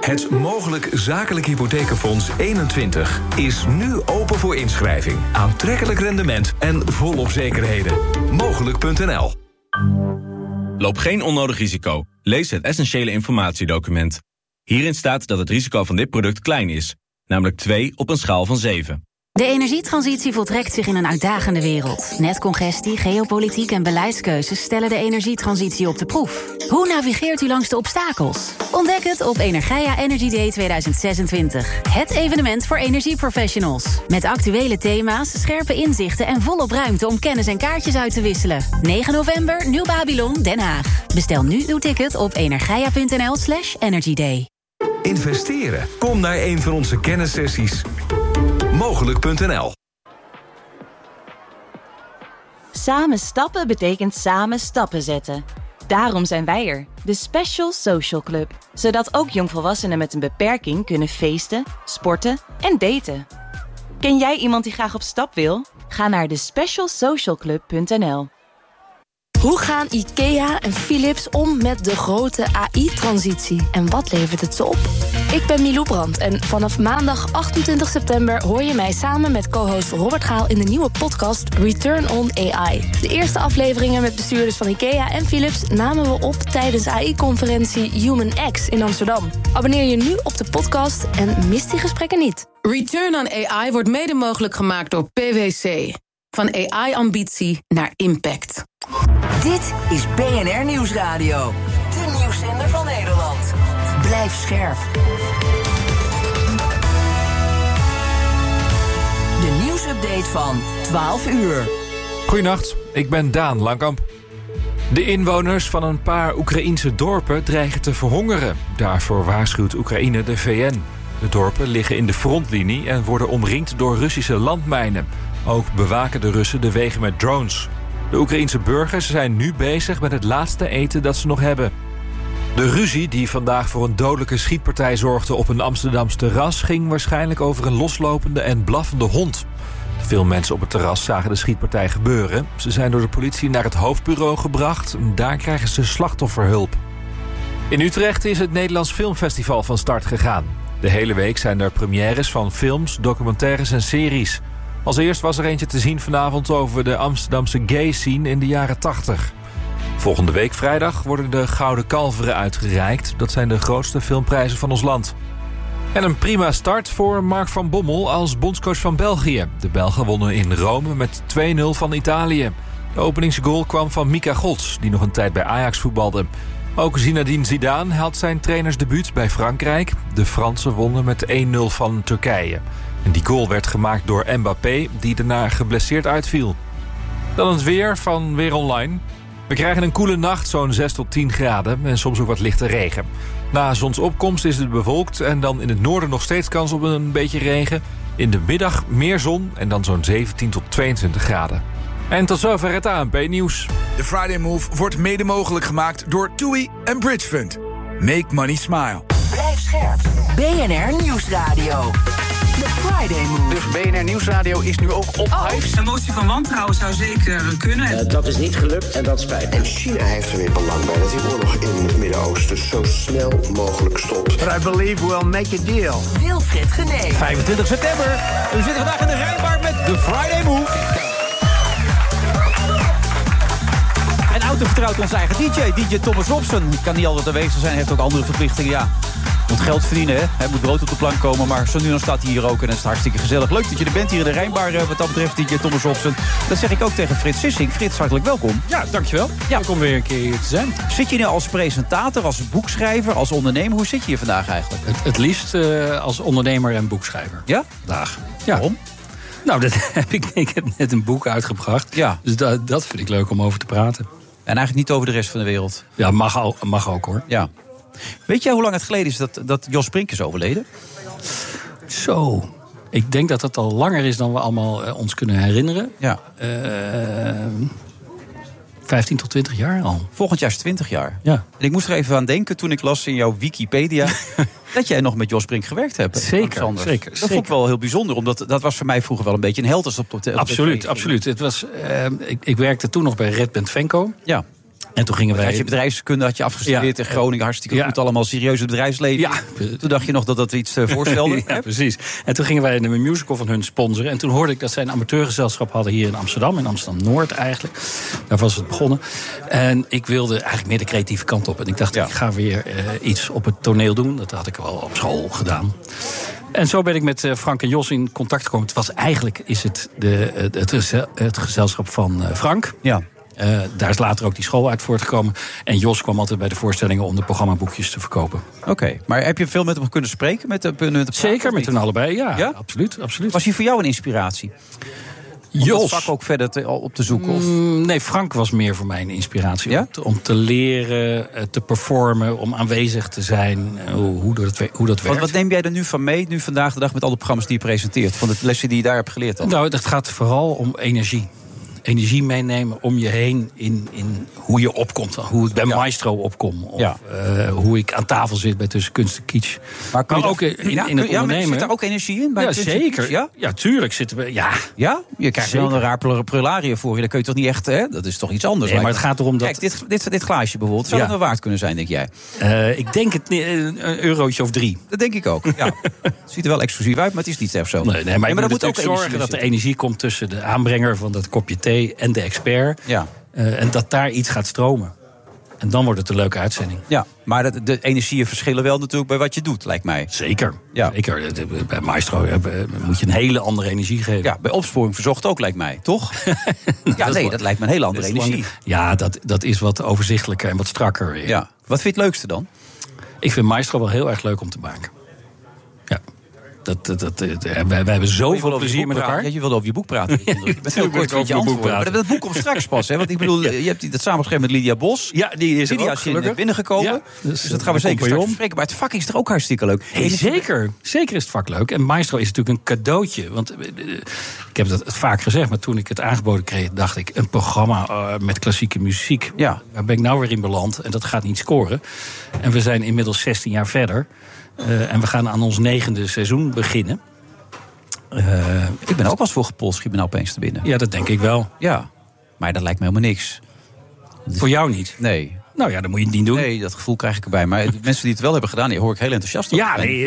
Het Mogelijk Zakelijk Hypothekenfonds 21 is nu open voor inschrijving. Aantrekkelijk rendement en volop zekerheden. Mogelijk.nl. Loop geen onnodig risico. Lees het essentiële informatiedocument. Hierin staat dat het risico van dit product klein is. Namelijk 2 op een schaal van 7. De energietransitie voltrekt zich in een uitdagende wereld. Netcongestie, geopolitiek en beleidskeuzes stellen de energietransitie op de proef. Hoe navigeert u langs de obstakels? Ontdek het op Energia Energy Day 2026. Het evenement voor energieprofessionals. Met actuele thema's, scherpe inzichten en volop ruimte om kennis en kaartjes uit te wisselen. 9 november, Nieuw Babylon, Den Haag. Bestel nu uw ticket op energia.nl/energyday. Investeren? Kom naar een van onze kennissessies. Mogelijk.nl. Samen stappen betekent samen stappen zetten. Daarom zijn wij er, de Special Social Club. Zodat ook jongvolwassenen met een beperking kunnen feesten, sporten en daten. Ken jij iemand die graag op stap wil? Ga naar thespecialsocialclub.nl. Hoe gaan IKEA en Philips om met de grote AI-transitie? En wat levert het ze op? Ik ben Milou Brandt en vanaf maandag 28 september... hoor je mij samen met co-host Robert Gaal in de nieuwe podcast Return on AI. De eerste afleveringen met bestuurders van IKEA en Philips... namen we op tijdens AI-conferentie Human X in Amsterdam. Abonneer je nu op de podcast en mis die gesprekken niet. Return on AI wordt mede mogelijk gemaakt door PwC. Van AI-ambitie naar impact. Dit is BNR Nieuwsradio. De nieuwszender van Nederland. Blijf scherp. De nieuwsupdate van 12 uur. Goedenacht, ik ben Daan Langkamp. De inwoners van een paar Oekraïense dorpen dreigen te verhongeren. Daarvoor waarschuwt Oekraïne de VN. De dorpen liggen in de frontlinie en worden omringd door Russische landmijnen. Ook bewaken de Russen de wegen met drones. De Oekraïense burgers zijn nu bezig met het laatste eten dat ze nog hebben. De ruzie die vandaag voor een dodelijke schietpartij zorgde op een Amsterdams terras... ging waarschijnlijk over een loslopende en blaffende hond. Veel mensen op het terras zagen de schietpartij gebeuren. Ze zijn door de politie naar het hoofdbureau gebracht. Daar krijgen ze slachtofferhulp. In Utrecht is het Nederlands Filmfestival van start gegaan. De hele week zijn er premières van films, documentaires en series. Als eerst was er eentje te zien vanavond over de Amsterdamse gay scene in de jaren 80. Volgende week vrijdag worden de Gouden Kalveren uitgereikt. Dat zijn de grootste filmprijzen van ons land. En een prima start voor Mark van Bommel als bondscoach van België. De Belgen wonnen in Rome met 2-0 van Italië. De openingsgoal kwam van Mika Gods, die nog een tijd bij Ajax voetbalde. Ook Zinedine Zidane had zijn trainersdebuut bij Frankrijk. De Fransen wonnen met 1-0 van Turkije. En die goal werd gemaakt door Mbappé, die daarna geblesseerd uitviel. Dan het weer van Weer Online. We krijgen een koele nacht, zo'n 6 tot 10 graden en soms ook wat lichte regen. Na zonsopkomst is het bewolkt en dan in het noorden nog steeds kans op een beetje regen. In de middag meer zon en dan zo'n 17 tot 22 graden. En tot zover het ANP-nieuws. De Friday Move wordt mede mogelijk gemaakt door TUI en Bridge Fund. Make money smile. Blijf scherp. BNR Nieuwsradio. The Friday Move. Dus BNR Nieuwsradio is nu ook op huis. Een motie van wantrouwen zou zeker kunnen. Dat is niet gelukt en dat spijt. En China heeft er weer belang bij dat die oorlog in het Midden-Oosten zo snel mogelijk stopt. But I believe we'll make a deal. Wilfried Genee. 25 september. We zitten vandaag in de Rijnbar met The Friday Move. En auto vertrouwt onze eigen DJ Thomas Robson. Kan niet altijd aanwezig zijn, heeft ook andere verplichtingen, ja. Moet geld verdienen, hè. Hij moet brood op de plank komen, maar zo nu dan staat hij hier ook en het is hartstikke gezellig. Leuk dat je er bent hier in de Rijnbar, wat dat betreft, DJ Thomas Robson. Dat zeg ik ook tegen Frits Sissing. Frits, hartelijk welkom. Ja, dankjewel. Ja. Leuk om weer een keer hier te zijn. Zit je nu als presentator, als boekschrijver, als ondernemer? Hoe zit je hier vandaag eigenlijk? Het liefst als ondernemer en boekschrijver. Ja? Vandaag. Ja. Waarom? Nou, ik heb net een boek uitgebracht. Ja. Dus dat vind ik leuk om over te praten. En eigenlijk niet over de rest van de wereld? Ja, mag ook hoor. Ja. Weet jij hoe lang het geleden is dat Jos Brink is overleden? Zo. Ik denk dat het al langer is dan we allemaal ons kunnen herinneren. Ja. 15 tot 20 jaar al. Volgend jaar is 20 jaar. Ja. En ik moest er even aan denken toen ik las in jouw Wikipedia dat jij nog met Jos Brink gewerkt hebt. Zeker. Dat vond ik wel heel bijzonder, omdat dat was voor mij vroeger wel een beetje een held. Absoluut. Het was, ik werkte toen nog bij Red Band Venco. Ja. En toen gingen wij... Had je bedrijfskunde had je afgestudeerd in Groningen, hartstikke goed, allemaal serieuze bedrijfsleven. Ja. Toen dacht je nog dat iets voorstelde. Ja, precies. En toen gingen wij een musical van hun sponsoren. En toen hoorde ik dat zij een amateurgezelschap hadden hier in Amsterdam-Noord eigenlijk. Daar was het begonnen. En ik wilde eigenlijk meer de creatieve kant op. En ik dacht, ik ga weer iets op het toneel doen. Dat had ik wel op school gedaan. En zo ben ik met Frank en Jos in contact gekomen. Het was eigenlijk het gezelschap van Frank. Ja. Daar is later ook die school uit voortgekomen. En Jos kwam altijd bij de voorstellingen om de programmaboekjes te verkopen. Oké, maar heb je veel met hem kunnen spreken? Zeker, met hen allebei, ja? Absoluut. Was hij voor jou een inspiratie? Om Jos. dat vak ook verder op te zoeken? Of? Nee, Frank was meer voor mij een inspiratie. Ja? Om te leren, te performen, om aanwezig te zijn, hoe dat werkt. Wat neem jij er nu van mee, nu vandaag de dag met alle programma's die je presenteert? Van de lessen die je daar hebt geleerd dan? Nou, dat gaat vooral om energie. Energie meenemen om je heen in hoe je opkomt. Hoe ik bij Maestro opkom. Of hoe ik aan tafel zit bij Tussen Kunst en Kitsch. Maar ook in het ondernemen. Zit daar ook energie in? Bij ja, zeker. Ja, tuurlijk zitten we. Ja? Je krijgt wel een raar prularia voor je. Dat kun je toch niet echt... Hè? Dat is toch iets anders? Nee, maar het gaat erom dat... Kijk, dit glaasje bijvoorbeeld. Zou dat wel waard kunnen zijn, denk jij? Ik denk het een eurotje of 3. Dat denk ik ook. Ja. Het ziet er wel exclusief uit, maar het is niet echt zo. Nee, maar je moet ook zorgen dat er energie komt tussen de aanbrenger van dat kopje thee en de expert. Ja. En dat daar iets gaat stromen. En dan wordt het een leuke uitzending. Ja, maar de energieën verschillen wel natuurlijk bij wat je doet, lijkt mij. Zeker. Ja. Zeker. Bij Maestro moet je een hele andere energie geven. Ja, bij Opsporing Verzocht ook, lijkt mij. Toch? Dat lijkt me een hele andere energie. Ja, dat is wat overzichtelijker en wat strakker. Ja. Wat vind je het leukste dan? Ik vind Maestro wel heel erg leuk om te maken. Ja. Wij hebben zoveel plezier met elkaar. Ja, je wilde over je boek praten. Je bent heel kort met je antwoorden. Maar dat boek komt straks pas. Hè? Want ik bedoel, je hebt dat samengeschreven met Lydia Bos. Ja, die is Lydia is binnengekomen. Ja, dus dat gaan we zeker straks bespreken. Maar het vak is toch ook hartstikke leuk? Hey, zeker. Zeker is het vak leuk. En Maestro is natuurlijk een cadeautje. Want ik heb dat vaak gezegd. Maar toen ik het aangeboden kreeg, dacht ik... een programma met klassieke muziek. Ja. Waar ben ik nou weer in beland? En dat gaat niet scoren. En we zijn inmiddels 16 jaar verder. En we gaan aan ons 9e seizoen beginnen. Ik ben ook wel eens voor gepolst, schiet me nou opeens te binnen. Ja, dat denk ik wel. Ja, maar dat lijkt me helemaal niks. Voor jou niet? Nee. Nou ja, dan moet je het niet doen. Nee, dat gevoel krijg ik erbij. Maar de mensen die het wel hebben gedaan, die hoor ik heel enthousiast over. Ja, nee,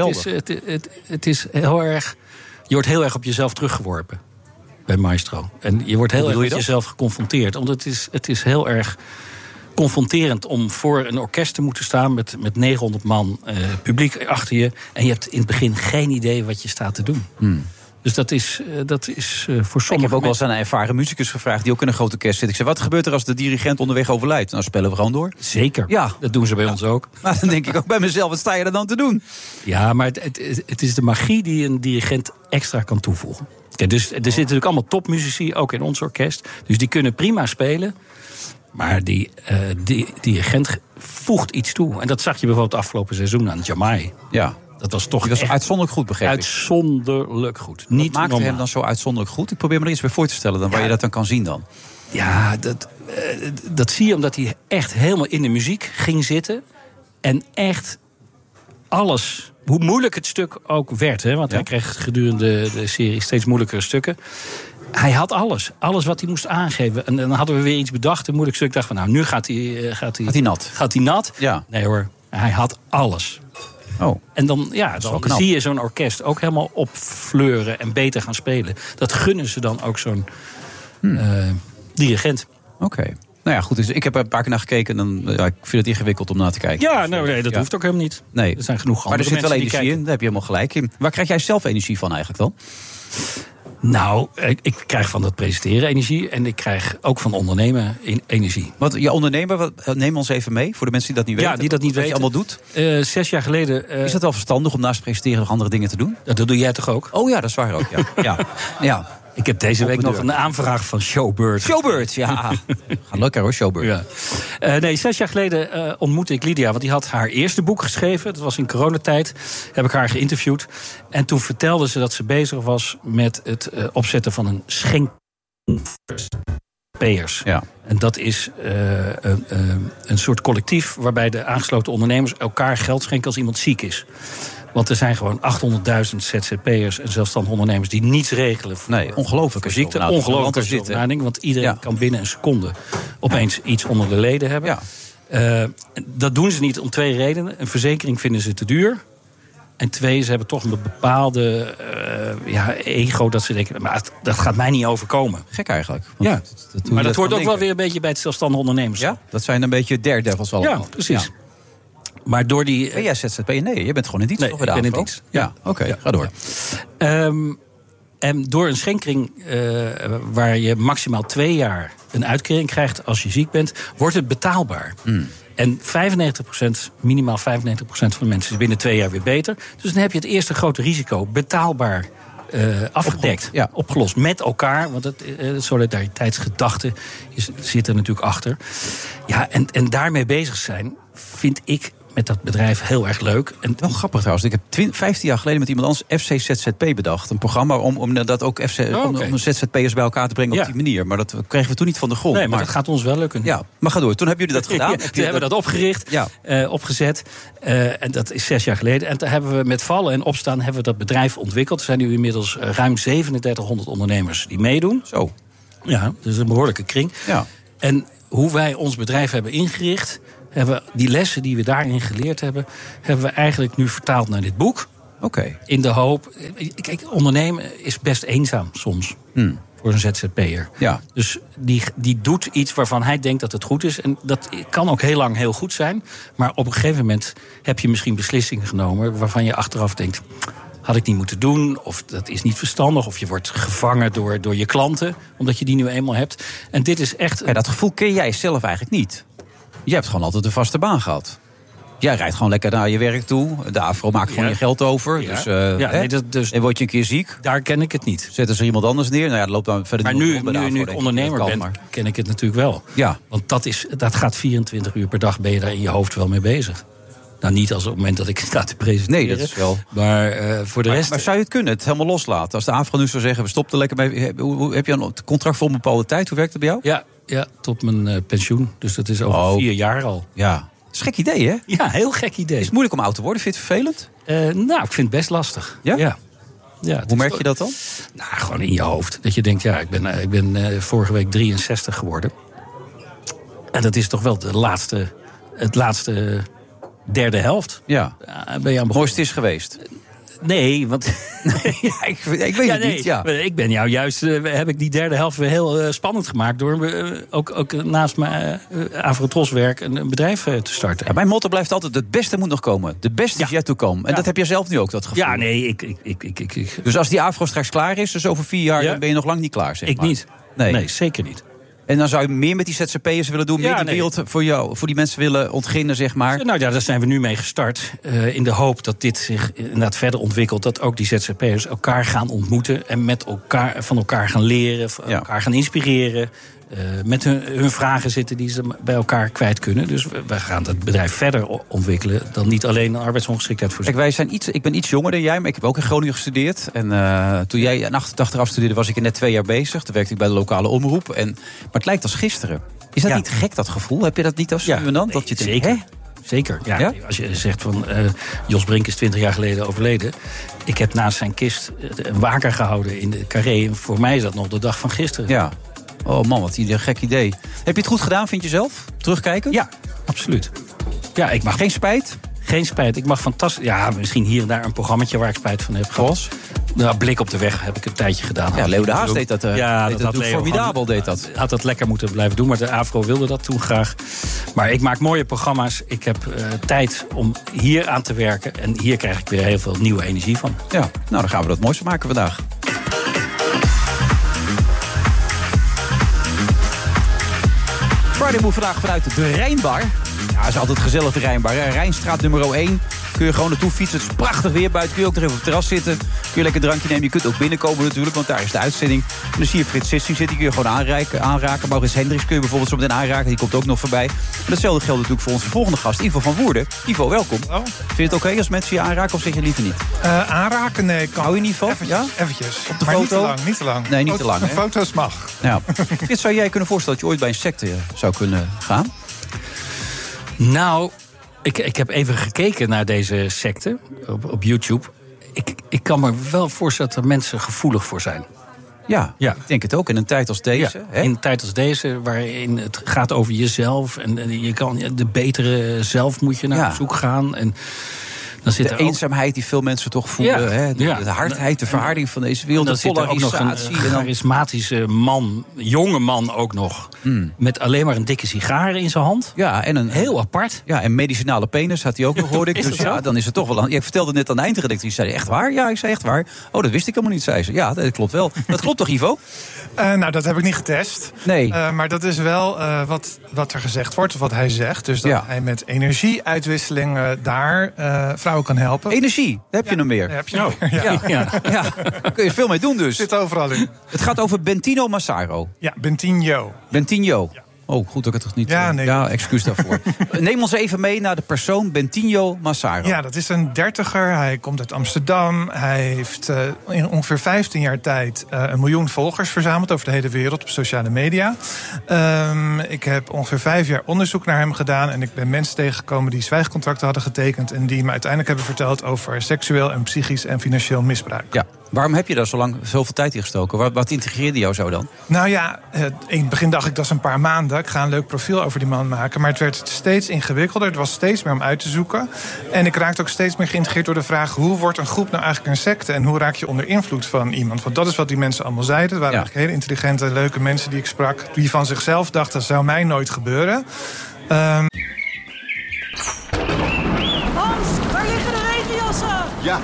het is heel erg... Je wordt heel erg op jezelf teruggeworpen bij Maestro. En je wordt heel erg met jezelf geconfronteerd. Want het is heel erg... confronterend om voor een orkest te moeten staan met 900 man publiek achter je. En je hebt in het begin geen idee wat je staat te doen. Dus dat is voor sommigen... Ik heb ook wel eens aan een ervaren muzikus gevraagd die ook in een groot orkest zit. Ik zei, wat gebeurt er als de dirigent onderweg overlijdt? Nou, spelen we gewoon door. Zeker, ja. Dat doen ze bij ons ook. Maar dan denk ik ook bij mezelf, wat sta je er dan te doen? Ja, maar het is de magie die een dirigent extra kan toevoegen. Kijk, dus er zitten natuurlijk allemaal topmuzici, ook in ons orkest. Dus die kunnen prima spelen. Maar die dirigent voegt iets toe. En dat zag je bijvoorbeeld afgelopen seizoen aan Jamai. Ja. Dat was toch die was uitzonderlijk goed, begreep ik. Uitzonderlijk goed. Wat maakte hem dan zo uitzonderlijk goed? Ik probeer me er iets bij voor te stellen dan, waar je dat dan kan zien dan. Ja, dat zie je omdat hij echt helemaal in de muziek ging zitten. En echt alles... Hoe moeilijk het stuk ook werd. Hè, want hij kreeg gedurende de serie steeds moeilijkere stukken. Hij had alles. Alles wat hij moest aangeven. En dan hadden we weer iets bedacht. Een moeilijk stuk. Ik dacht van, nou, nu gaat hij nat. Gaat hij nat? Ja. Nee hoor, hij had alles. Oh. En dan zie je zo'n orkest ook helemaal opfleuren en beter gaan spelen. Dat gunnen ze dan ook zo'n dirigent. Oké. Nou ja, goed. Dus ik heb er een paar keer naar gekeken. En dan, ik vind het ingewikkeld om naar te kijken. Ja, dat hoeft ook helemaal niet. Nee. Er zijn genoeg andere mensen. Maar er zit wel energie in. Daar heb je helemaal gelijk in. Waar krijg jij zelf energie van eigenlijk dan? Nou, ik krijg van dat presenteren energie. En ik krijg ook van ondernemen energie. Want je ondernemer, neem ons even mee. Voor de mensen die dat niet weten. Ja, die dat niet weten. Wat je allemaal doet. 6 jaar geleden... Is dat wel verstandig om naast presenteren nog andere dingen te doen? Dat doe jij toch ook? Oh ja, dat is waar ook. Ja. Ik heb deze week nog een aanvraag van Showbird. Showbird, ja. Gaat lekker hoor, Showbird. Ja. 6 jaar geleden ontmoette ik Lydia. Want die had haar eerste boek geschreven. Dat was in coronatijd. Heb ik haar geïnterviewd. En toen vertelde ze dat ze bezig was met het opzetten van een schenkpayers. Ja. En dat is een soort collectief waarbij de aangesloten ondernemers elkaar geld schenken als iemand ziek is. Want er zijn gewoon 800.000 ZZP'ers en zelfstandige ondernemers die niets regelen. Nee, ongelooflijk. Ziekte, ongelooflijk als je erover nadenkt. Want iedereen kan binnen een seconde opeens iets onder de leden hebben. Ja. Dat doen ze niet om 2 redenen. Een verzekering vinden ze te duur. En 2, ze hebben toch een bepaalde ego dat ze denken, maar dat gaat mij niet overkomen. Gek eigenlijk. Ja. Maar dat hoort ook wel weer een beetje bij het zelfstandig ondernemers. Ja, dat zijn een beetje daredevils allemaal. Ja, precies. Ja. Maar door die... Ben jij ZZP'er? Nee, je bent gewoon in dienst. Nee, ik ben in dienst. Ja, oké, ga door. En door een schenkring waar je maximaal 2 jaar een uitkering krijgt als je ziek bent, wordt het betaalbaar. En 95%, minimaal 95% van de mensen is binnen 2 jaar weer beter. Dus dan heb je het eerste grote risico betaalbaar afgedekt, opgelost met elkaar. Want het solidariteitsgedachte zit er natuurlijk achter. Ja, en daarmee bezig zijn, vind ik met dat bedrijf heel erg leuk. En wel grappig trouwens. Ik heb 15 jaar geleden met iemand anders FC ZZP bedacht. Een programma om dat ook om ZZP'ers bij elkaar te brengen op die manier. Maar dat kregen we toen niet van de grond. Nee, maar dat gaat ons wel lukken. Ja, maar ga door. Toen hebben jullie dat gedaan. Toen hebben we dat opgericht, opgezet. En dat is 6 jaar geleden. En toen hebben we met vallen en opstaan hebben we dat bedrijf ontwikkeld. Er zijn nu inmiddels ruim 3700 ondernemers die meedoen. Zo. Ja, dus een behoorlijke kring. Ja. En hoe wij ons bedrijf hebben ingericht, hebben we die lessen die we daarin geleerd hebben, hebben we eigenlijk nu vertaald naar dit boek. Oké. In de hoop. Kijk, ondernemen is best eenzaam soms. Voor een ZZP'er. Ja. Dus die doet iets waarvan hij denkt dat het goed is. En dat kan ook heel lang heel goed zijn. Maar op een gegeven moment heb je misschien beslissingen genomen waarvan je achteraf denkt, had ik niet moeten doen, of dat is niet verstandig, of je wordt gevangen door je klanten, omdat je die nu eenmaal hebt. En dit is echt. Ja, dat gevoel ken jij zelf eigenlijk niet. Je hebt gewoon altijd een vaste baan gehad. Jij rijdt gewoon lekker naar je werk toe. De AVRO maakt gewoon je geld over. Ja. Dus, en word je een keer ziek. Daar ken ik het niet. Zetten ze iemand anders neer. Nou ja, dat loopt dan verder. Maar nu ik ondernemer ben, ken ik het natuurlijk wel. Ja. Want dat gaat 24 uur per dag, ben je daar in je hoofd wel mee bezig. Nou, niet als op het moment dat ik sta te presenteren. Nee, dat is wel. Maar voor de rest. Maar zou je het kunnen, het helemaal loslaten? Als de AVRO nu zou zeggen, we stoppen er lekker mee. Heb je een contract voor een bepaalde tijd? Hoe werkt het bij jou? Ja, tot mijn pensioen. Dus dat is over 4 jaar al. Ja. Dat is een gek idee, hè? Ja, heel gek idee. Is het moeilijk om oud te worden? Vind je het vervelend? Nou, ik vind het best lastig. Ja? Ja, hoe merk je dat dan? Nou, gewoon in je hoofd. Dat je denkt, ja, ik ben vorige week 63 geworden. En dat is toch wel het laatste derde helft. Ja. Ben je aan mooiste is geweest. Nee, want ik weet het niet. Ja. Ik ben jou juist, heb ik die derde helft weer heel spannend gemaakt door ook naast mijn Avrotros-werk een bedrijf te starten. Ja, mijn motto blijft altijd: het beste moet nog komen. De beste is yet to come. En dat heb je zelf nu ook, dat gevoel. Ja, nee, ik. Dus als die Avro straks klaar is, dus over 4 jaar, dan ben je nog lang niet klaar, zeg maar. Niet. Nee, zeker niet. En dan zou je meer met die ZZP'ers willen doen, meer die wereld voor die mensen willen ontginnen, zeg maar. Nou ja, daar zijn we nu mee gestart. In de hoop dat dit zich inderdaad verder ontwikkelt. Dat ook die ZZP'ers elkaar gaan ontmoeten. En van elkaar gaan leren, elkaar gaan inspireren. Met hun vragen zitten die ze bij elkaar kwijt kunnen. Dus we gaan het bedrijf verder ontwikkelen dan niet alleen een arbeidsongeschiktheid voorzien. Kijk, ik ben iets jonger dan jij, maar ik heb ook in Groningen gestudeerd. En toen jij in 88 afstudeerde, was ik er net 2 jaar bezig. Toen werkte ik bij de lokale omroep. Maar het lijkt als gisteren. Is dat niet gek, dat gevoel? Heb je dat niet als nu en dan? Dat je zeker. Denkt, zeker. Ja, als je zegt van Jos Brink is 20 jaar geleden overleden. Ik heb naast zijn kist een waker gehouden in de Carré. En voor mij is dat nog de dag van gisteren. Ja. Oh man, wat een gek idee. Heb je het goed gedaan, vind je zelf? Terugkijken? Ja, absoluut. Ja, ik mag geen spijt? Geen spijt. Ik mag fantastisch. Ja, misschien hier en daar een programmaatje waar ik spijt van heb gehad. Nou, Blik op de weg heb ik een tijdje gedaan. Ja, Leo de Haas deed dat. Dat formidabel deed dat. Had dat lekker moeten blijven doen, maar de AVRO wilde dat toen graag. Maar ik maak mooie programma's. Ik heb tijd om hier aan te werken. En hier krijg ik weer heel veel nieuwe energie van. Ja, nou dan gaan we dat mooiste maken vandaag. Friday Move vandaag vanuit de Rijnbar. Ja, het is altijd gezellig, de Rijnbar. Hè? Rijnstraat nummer 1. Kun je gewoon naartoe fietsen. Het is prachtig weer buiten. Kun je ook nog even op het terras zitten. Kun je lekker een drankje nemen. Je kunt ook binnenkomen natuurlijk, want daar is de uitzending. En dan zie je Frits Sissing zitten. Die kun je gewoon aanraken. Maurits Hendricks kun je bijvoorbeeld zo meteen aanraken. Die komt ook nog voorbij. En datzelfde geldt natuurlijk voor onze volgende gast, Ivo van Woerden. Ivo, welkom. Oh. Vind je het oké als mensen je aanraken of zeg je liever niet? Aanraken, nee. Hou je niet van? Eventjes. Op de foto? Niet te lang. Nee, niet te lang. Foto's mag. Ja. Frits, zou jij kunnen voorstellen dat je ooit bij een secte zou kunnen gaan? Nou, Ik heb even gekeken naar deze secte op YouTube. Ik kan me wel voorstellen dat er mensen gevoelig voor zijn. Ja, ik denk het ook. In een tijd als deze. Ja, hè? in een tijd als deze, waarin het gaat over jezelf. En je kan de betere zelf moet je naar op zoek gaan. En dan zit de eenzaamheid die veel mensen toch voelen. Hè? De hardheid, de verharding van deze wereld. Dan de zit er ook nog een charismatische man, jonge man ook nog. Met alleen maar een dikke sigaar in zijn hand. Ja, en een heel apart. Ja, en medicinale penis had hij ook nog, hoorde ik. Dus ja, dan is het toch wel. Ik vertelde net aan de eindredactie. Zei echt waar? Ja, ik zei echt waar. Oh, dat wist ik helemaal niet, zei ze. Ja, dat klopt wel. Dat klopt toch, Ivo? Nou, dat heb ik niet getest. Nee. Maar dat is wel wat er gezegd wordt, of wat hij zegt. Dus dat hij met energieuitwisselingen daar vrouwen kan helpen. Energie, daar heb je nog meer. Heb je nog meer. Ja. Daar kun je veel mee doen dus. Zit overal in. Het gaat over Bentinho Massaro. Ja, Bentinho. Bentinho. Ja. Oh, goed dat ik het toch niet... Ja, excuus daarvoor. Neem ons even mee naar de persoon Bentinho Massaro. Ja, dat is een 30er. Hij komt uit Amsterdam. Hij heeft in ongeveer 15 jaar tijd 1 miljoen volgers verzameld over de hele wereld op sociale media. Ik heb ongeveer 5 jaar onderzoek naar hem gedaan. En ik ben mensen tegengekomen die zwijgcontracten hadden getekend. En die me uiteindelijk hebben verteld over seksueel en psychisch en financieel misbruik. Ja. Waarom heb je daar zoveel tijd in gestoken? Wat integreerde jou zo dan? Nou ja, in het begin dacht ik dat is een paar maanden. Ik ga een leuk profiel over die man maken. Maar het werd steeds ingewikkelder. Het was steeds meer om uit te zoeken. En ik raakte ook steeds meer geïntegreerd door de vraag... hoe wordt een groep nou eigenlijk een secte? En hoe raak je onder invloed van iemand? Want dat is wat die mensen allemaal zeiden. Het waren eigenlijk hele intelligente, leuke mensen die ik sprak... die van zichzelf dachten, dat zou mij nooit gebeuren.